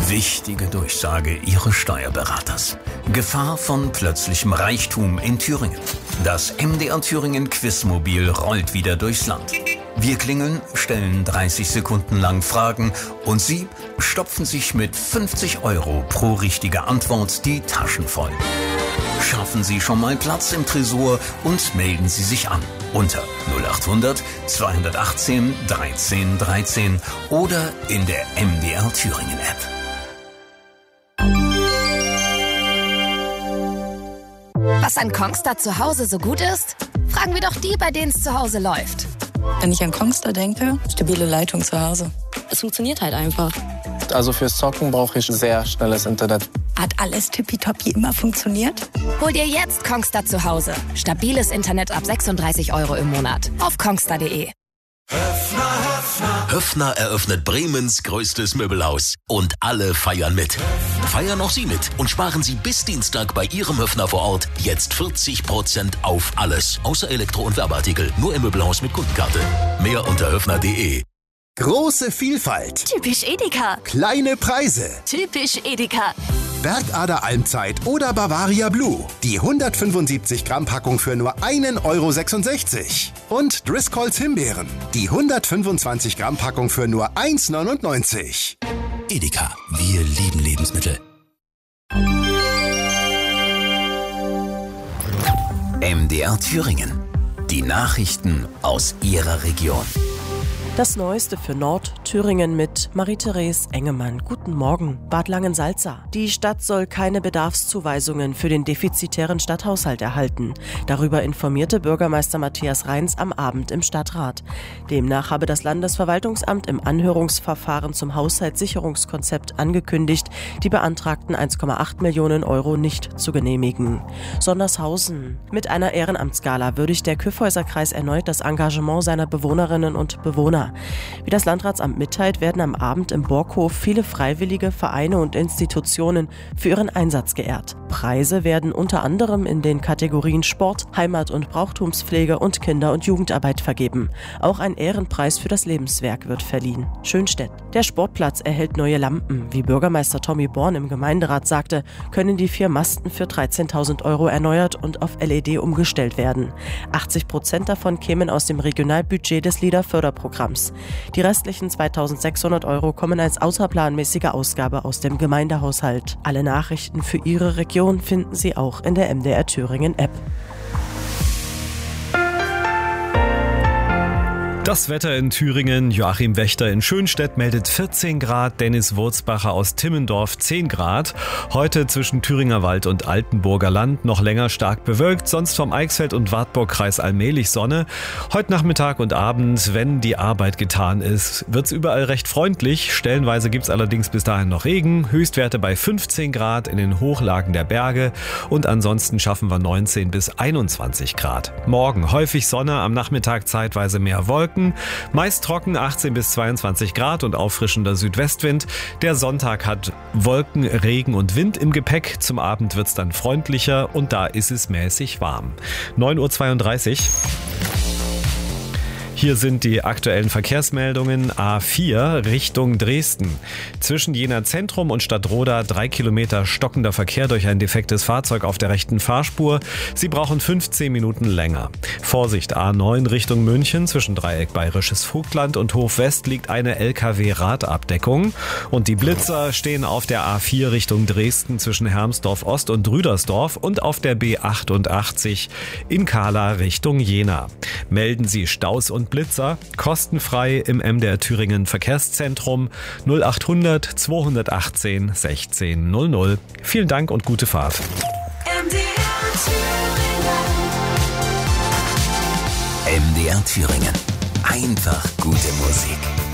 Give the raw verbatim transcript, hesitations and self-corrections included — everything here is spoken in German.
Wichtige Durchsage Ihres Steuerberaters. Gefahr von plötzlichem Reichtum in Thüringen. Das M D R Thüringen Quizmobil rollt wieder durchs Land. Wir klingeln, stellen dreißig Sekunden lang Fragen und Sie stopfen sich mit fünfzig Euro pro richtige Antwort die Taschen voll. Schaffen Sie schon mal Platz im Tresor und melden Sie sich an unter null acht hundert zweihundertachtzehn dreizehn dreizehn oder in der M D R Thüringen App. Was an Kongstar zu Hause so gut ist? Fragen wir doch die, bei denen es zu Hause läuft. Wenn ich an Kongstar denke, stabile Leitung zu Hause. Es funktioniert halt einfach. Also fürs Zocken brauche ich sehr schnelles Internet. Hat alles tippitoppi immer funktioniert? Hol dir jetzt Kongstar zu Hause. Stabiles Internet ab sechsunddreißig Euro im Monat. Auf kongstar punkt de. Höffner, Höffner. Höffner eröffnet Bremens größtes Möbelhaus. Und alle feiern mit. Feiern auch Sie mit und sparen Sie bis Dienstag bei Ihrem Höffner vor Ort jetzt vierzig Prozent auf alles. Außer Elektro- und Werbeartikel. Nur im Möbelhaus mit Kundenkarte. Mehr unter höffner punkt de. Große Vielfalt. Typisch Edeka. Kleine Preise. Typisch Edeka. Bergader Almzeit oder Bavaria Blue. Die hundertfünfundsiebzig Gramm Packung für nur einen Euro sechsundsechzig. Und Driscolls Himbeeren. Die hundertfünfundzwanzig Gramm Packung für nur eins neunundneunzig. Edeka. Wir lieben Lebensmittel. M D R Thüringen. Die Nachrichten aus Ihrer Region. Das Neueste für Nordthüringen mit Marie-Therese Engemann. Guten Morgen, Bad Langensalza. Die Stadt soll keine Bedarfszuweisungen für den defizitären Stadthaushalt erhalten. Darüber informierte Bürgermeister Matthias Reins am Abend im Stadtrat. Demnach habe das Landesverwaltungsamt im Anhörungsverfahren zum Haushaltssicherungskonzept angekündigt, die beantragten eins Komma acht Millionen Euro nicht zu genehmigen. Sondershausen. Mit einer Ehrenamtsgala würdigt der Kyffhäuser-Kreis erneut das Engagement seiner Bewohnerinnen und Bewohner. Wie das Landratsamt mitteilt, werden am Abend im Borghof viele freiwillige Vereine und Institutionen für ihren Einsatz geehrt. Preise werden unter anderem in den Kategorien Sport, Heimat- und Brauchtumspflege und Kinder- und Jugendarbeit vergeben. Auch ein Ehrenpreis für das Lebenswerk wird verliehen. Schönstedt. Der Sportplatz erhält neue Lampen. Wie Bürgermeister Tommy Born im Gemeinderat sagte, können die vier Masten für dreizehntausend Euro erneuert und auf L E D umgestellt werden. achtzig Prozent davon kämen aus dem Regionalbudget des LEADER-Förderprogramms. Die restlichen zweitausendsechshundert Euro kommen als außerplanmäßige Ausgabe aus dem Gemeindehaushalt. Alle Nachrichten für Ihre Region finden Sie auch in der M D R Thüringen App. Das Wetter in Thüringen. Joachim Wächter in Schönstedt meldet vierzehn Grad, Dennis Wurzbacher aus Timmendorf zehn Grad. Heute zwischen Thüringer Wald und Altenburger Land noch länger stark bewölkt, sonst vom Eichsfeld und Wartburgkreis allmählich Sonne. Heute Nachmittag und Abend, wenn die Arbeit getan ist, wird's überall recht freundlich. Stellenweise gibt's allerdings bis dahin noch Regen. Höchstwerte bei fünfzehn Grad in den Hochlagen der Berge und ansonsten schaffen wir neunzehn bis einundzwanzig Grad. Morgen häufig Sonne, am Nachmittag zeitweise mehr Wolken. Meist trocken, achtzehn bis zweiundzwanzig Grad und auffrischender Südwestwind. Der Sonntag hat Wolken, Regen und Wind im Gepäck. Zum Abend wird's dann freundlicher und da ist es mäßig warm. neun Uhr zweiunddreißig. Hier sind die aktuellen Verkehrsmeldungen. A vier Richtung Dresden. Zwischen Jena Zentrum und Stadtroda drei Kilometer stockender Verkehr durch ein defektes Fahrzeug auf der rechten Fahrspur. Sie brauchen fünfzehn Minuten länger. Vorsicht, A neun Richtung München. Zwischen Dreieck Bayerisches Vogtland und Hof West liegt eine L K W-Radabdeckung. Und die Blitzer stehen auf der A vier Richtung Dresden zwischen Hermsdorf Ost und Rüdersdorf und auf der B achtundachtzig in Kahla Richtung Jena. Melden Sie Staus und Blitzer kostenfrei im M D R Thüringen Verkehrszentrum null acht hundert zweihundertachtzehn sechzehn null null. Vielen Dank und gute Fahrt. M D R Thüringen. M D R Thüringen. Einfach gute Musik.